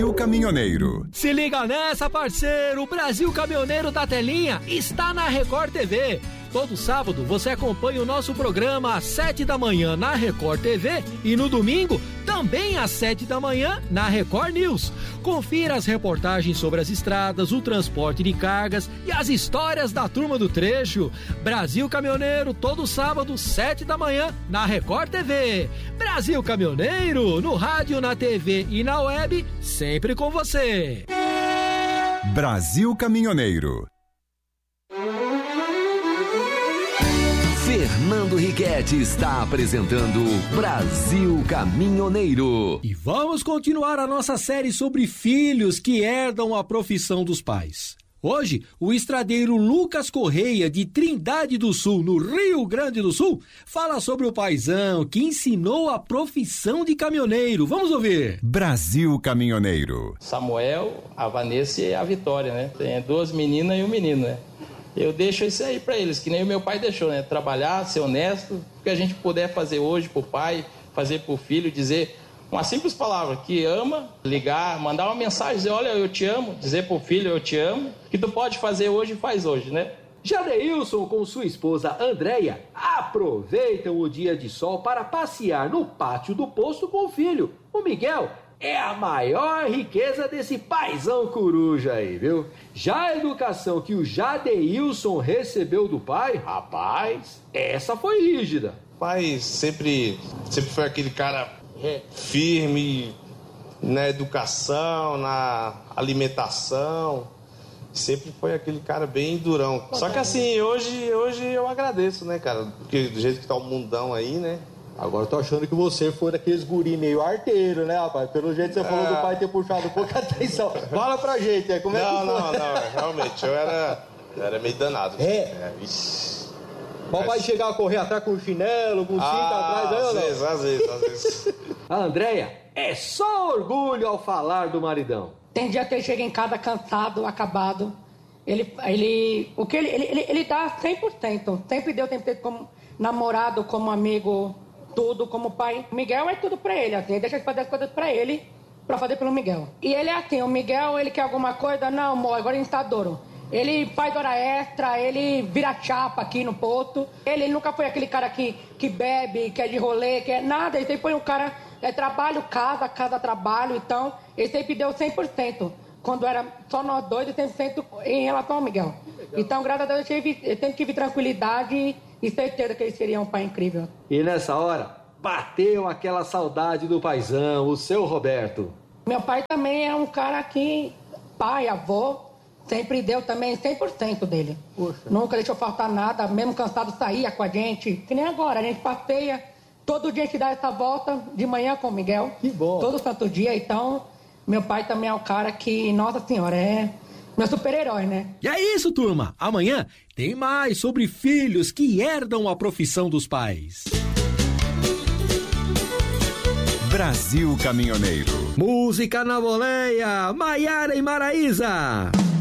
Brasil Caminhoneiro. Se liga nessa, parceiro! O Brasil Caminhoneiro da Telinha está na Record TV. Todo sábado você acompanha o nosso programa às 7 da manhã na Record TV e no domingo também às 7 da manhã na Record News. Confira as reportagens sobre as estradas, o transporte de cargas e as histórias da turma do trecho. Brasil Caminhoneiro, todo sábado, 7 da manhã na Record TV. Brasil Caminhoneiro, no rádio, na TV e na web, sempre com você. Brasil Caminhoneiro. Fernando Riquetti está apresentando Brasil Caminhoneiro. E vamos continuar a nossa série sobre filhos que herdam a profissão dos pais. Hoje, o estradeiro Lucas Correia, de Trindade do Sul, no Rio Grande do Sul, fala sobre o paizão que ensinou a profissão de caminhoneiro. Vamos ouvir. Brasil Caminhoneiro. Samuel, a Vanessa e a Vitória, né? Tem 2 meninas e um menino, né? Eu deixo isso aí pra eles, que nem o meu pai deixou, né? Trabalhar, ser honesto, o que a gente puder fazer hoje pro pai, fazer pro filho, dizer uma simples palavra, que ama, ligar, mandar uma mensagem, dizer, olha, eu te amo, dizer pro filho, eu te amo, que tu pode fazer hoje, faz hoje, né? Jadeilson com sua esposa Andréia aproveitam o dia de sol para passear no pátio do posto com o filho. O Miguel é a maior riqueza desse paizão coruja aí, viu? Já a educação que o Jadeilson recebeu do pai, rapaz, essa foi rígida. O pai sempre foi aquele cara firme na educação, na alimentação. Sempre foi aquele cara bem durão. Só que assim, hoje eu agradeço, né, cara? Porque do jeito que tá o mundão aí, né? Agora eu tô achando que você foi daqueles guri meio arteiro, né, rapaz? Pelo jeito que você falou do pai ter puxado um pouco a atenção. Fala pra gente, como é que foi? Não, realmente, eu era meio danado. Mas vai chegar a correr atrás com o chinelo, com o cinto atrás, aí ou não? Às vezes. A Andréia é só orgulho ao falar do maridão. Tem dia que ele chega em casa cansado, acabado. Ele dá 100%. Sempre deu 100% como namorado, como amigo, tudo, como pai. O Miguel é tudo pra ele, assim. Ele deixa de fazer as coisas pra ele, pra fazer pelo Miguel. E ele é assim, o Miguel, ele quer alguma coisa, não, amor, agora ele está duro. Ele faz hora extra, ele vira chapa aqui no posto. Ele nunca foi aquele cara que bebe, que é de rolê, que é nada. Ele sempre foi um cara, trabalho, casa, trabalho. Então, ele sempre deu 100%. Quando era só nós dois, 100% em relação ao Miguel. Então, graças a Deus, eu sempre tive tranquilidade e certeza que ele seria um pai incrível. E nessa hora, bateu aquela saudade do paizão, o seu Roberto. Meu pai também é um cara que, pai, avô, sempre deu também 100% dele. Poxa. Nunca deixou faltar nada, mesmo cansado saía com a gente. Que nem agora, a gente passeia, todo dia a gente dá essa volta de manhã com o Miguel. Que bom. Todo santo dia, então, meu pai também é um cara que, nossa senhora, é meu super-herói, né? E é isso, turma. Amanhã tem mais sobre filhos que herdam a profissão dos pais. Brasil Caminhoneiro. Música na boleia, Maiara e Maraísa.